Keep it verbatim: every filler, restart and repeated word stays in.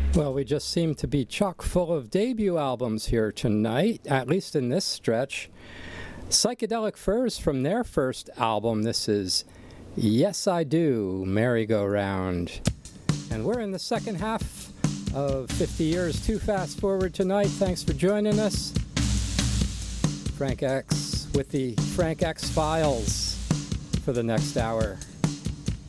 Well, we just seem to be chock full of debut albums here tonight, at least in this stretch. Psychedelic Furs from their first album. This is Yes I Do, Merry-Go-Round. And we're in the second half of fifty years Too Fast Forward tonight. Thanks for joining us. Frank X with the Frank X Files for the next hour.